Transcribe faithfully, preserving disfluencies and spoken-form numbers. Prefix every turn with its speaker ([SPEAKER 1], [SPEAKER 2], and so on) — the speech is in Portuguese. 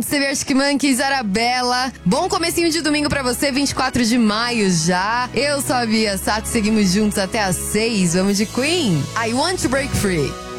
[SPEAKER 1] Arctic Monkeys, Arabella. Bom comecinho de domingo pra você, vinte e quatro de maio já. Eu sou a Bia Sato, seguimos juntos até às seis. Vamos de Queen. I Want to Break Free.